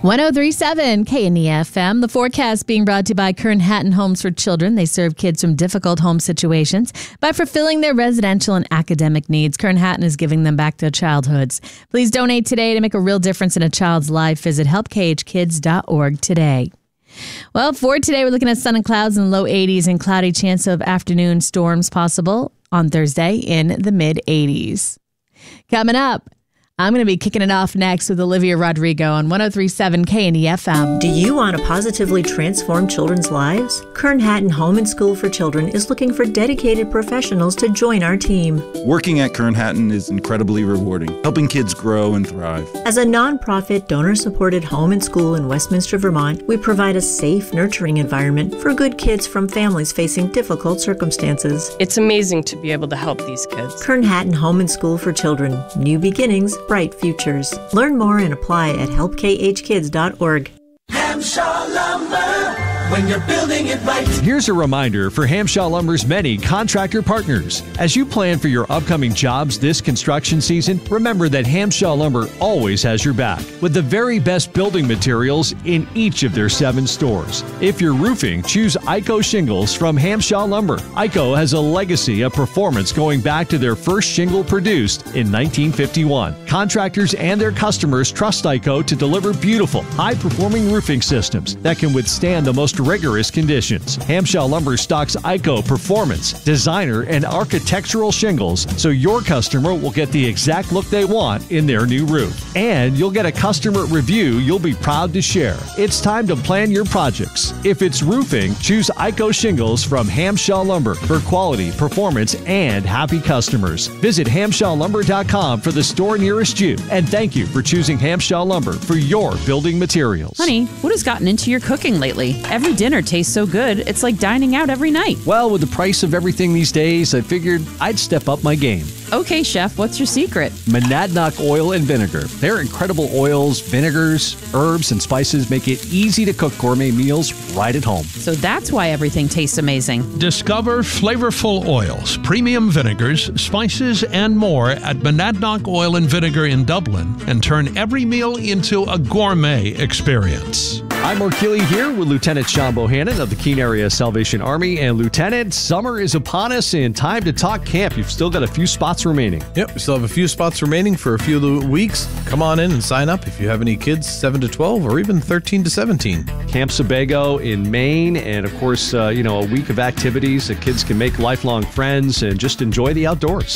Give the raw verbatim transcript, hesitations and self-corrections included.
one oh three point seven K N E F M. The forecast being brought to you by Kern Hatton Homes for Children. They serve kids from difficult home situations by fulfilling their residential and academic needs. Kern Hatton is giving them back their childhoods. Please donate today to make a real difference in a child's life. Visit help k h kids dot org today. Well, for today, we're looking at sun and clouds in the low eighties and cloudy chance of afternoon storms possible on Thursday in the mid eighties. Coming up, I'm going to be kicking it off next with Olivia Rodrigo on one oh three point seven K N E F M. Do you want to positively transform children's lives? Kern Hatton Home and School for Children is looking for dedicated professionals to join our team. Working at Kern Hatton is incredibly rewarding, helping kids grow and thrive. As a nonprofit, donor-supported home and school in Westminster, Vermont, we provide a safe, nurturing environment for good kids from families facing difficult circumstances. It's amazing to be able to help these kids. Kern Hatton Home and School for Children. New beginnings, bright futures. Learn more and apply at help k h kids dot org. Hamshaw Lumber, when you're building it right. Here's a reminder for Hamshaw Lumber's many contractor partners. As you plan for your upcoming jobs this construction season, remember that Hamshaw Lumber always has your back with the very best building materials in each of their seven stores. If you're roofing, choose I C O shingles from Hamshaw Lumber. I C O has a legacy of performance going back to their first shingle produced in nineteen fifty-one. Contractors and their customers trust I C O to deliver beautiful, high-performing roofing systems that can withstand the most rigorous conditions. Hamshaw Lumber stocks I C O performance, designer, and architectural shingles, so your customer will get the exact look they want in their new roof. And you'll get a customer review you'll be proud to share. It's time to plan your projects. If it's roofing, choose I C O shingles from Hamshaw Lumber for quality, performance, and happy customers. Visit hamshaw lumber dot com for the store nearest you. And thank you for choosing Hamshaw Lumber for your building materials. Honey, what has gotten into your cooking lately? Every dinner tastes so good, it's like dining out every night. Well, with the price of everything these days, I figured I'd step up my game. Okay, chef, what's your secret? Monadnock Oil and Vinegar. Their incredible oils, vinegars, herbs, and spices make it easy to cook gourmet meals right at home. So that's why everything tastes amazing. Discover flavorful oils, premium vinegars, spices, and more at Monadnock Oil and Vinegar in Dublin and turn every meal into a gourmet experience. I'm Mark Keeley here with Lieutenant Sean Bohannon of the Keene Area Salvation Army. And Lieutenant, summer is upon us and time to talk camp. You've still got a few spots remaining. Yep, we still have a few spots remaining for a few weeks. Come on in and sign up if you have any kids seven to twelve or even thirteen to seventeen. Camp Sebago in Maine, and of course, uh, you know, a week of activities that kids can make lifelong friends and just enjoy the outdoors.